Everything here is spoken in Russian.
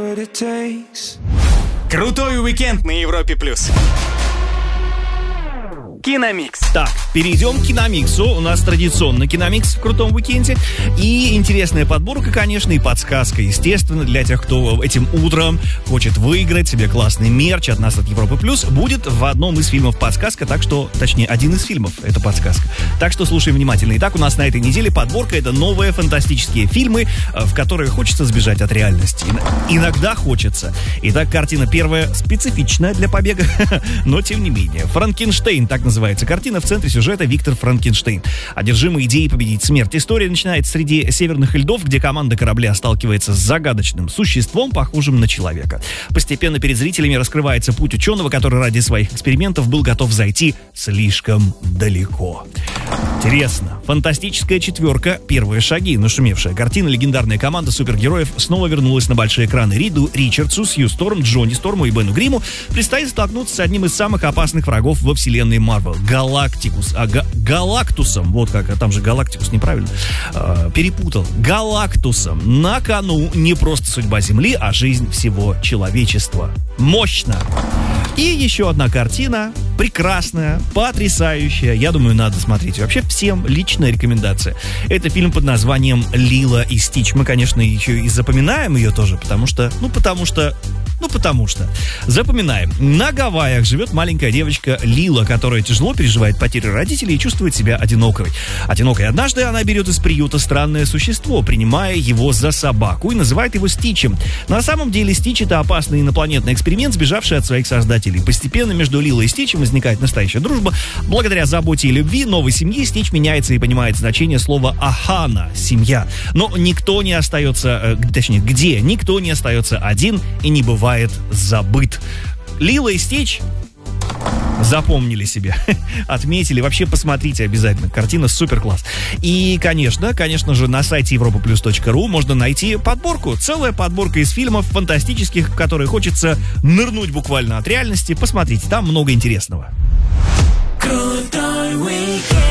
Крутой уикенд на Европе+. Киномикс. Так, перейдем к Киномиксу. У нас традиционно Киномикс в крутом уикенде. И интересная подборка, конечно, и подсказка, естественно, для тех, кто этим утром хочет выиграть себе классный мерч от нас, от Европы+. Будет в одном из фильмов подсказка, так что, точнее, один из фильмов — это подсказка. Так что слушаем внимательно. Итак, у нас на этой неделе подборка — это новые фантастические фильмы, в которые хочется сбежать от реальности. Иногда хочется. Итак, картина первая, специфичная для побега, но тем не менее. «Франкенштейн», так называется картина. В центре сюжета Виктор Франкенштейн, одержимый идеей победить смерть. История начинается среди северных льдов, где команда корабля сталкивается с загадочным существом, похожим на человека. Постепенно перед зрителями раскрывается путь ученого, который ради своих экспериментов был готов зайти слишком далеко. Интересно. Фантастическая четверка. Первые шаги. Нашумевшая картина. Легендарная команда супергероев снова вернулась на большие экраны. Риду Ричардсу, Сью Сторм, Джонни Сторму и Бену Гримму предстоит столкнуться с одним из самых опасных врагов во вселенной Марвел. Галактусом. Вот как, там же Галактикус, неправильно. Перепутал. Галактусом. На кону не просто судьба Земли, а жизнь всего человечества. Мощно. И еще одна картина. Прекрасная, потрясающая. Я думаю, надо смотреть. Вообще всем личная рекомендация. Это фильм под названием «Лило и Стич». Мы, конечно, еще и запоминаем ее тоже, потому что... Запоминаем. На Гавайях живет маленькая девочка Лила, которая тяжело переживает потерю родителей и чувствует себя одинокой. Однажды она берет из приюта странное существо, принимая его за собаку, и называет его Стичем. На самом деле Стич — это опасный инопланетный эксперимент, сбежавший от своих создателей. Постепенно между Лилой и Стичем возникает настоящая дружба. Благодаря заботе и любви новой семьи Стич меняется и понимает значение слова «ахана» — семья. Но никто не остается, где никто не остается один и не бывает забыт. Лила и Стич запомнили себе, отметили. Вообще посмотрите обязательно. Картина супер класс. И, конечно же, на сайте europaplus.ru можно найти подборку. Целая подборка из фильмов фантастических, в которые хочется нырнуть буквально от реальности. Посмотрите, там много интересного. Крутой уикенд.